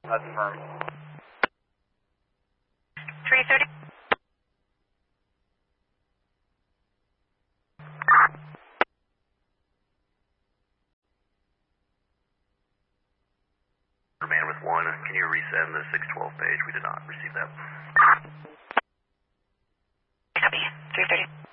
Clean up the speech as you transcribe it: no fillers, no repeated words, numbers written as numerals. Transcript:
Confirmed. 330. Bandwidth 1, can you resend the 612 page? We did not receive that. Copy. 330.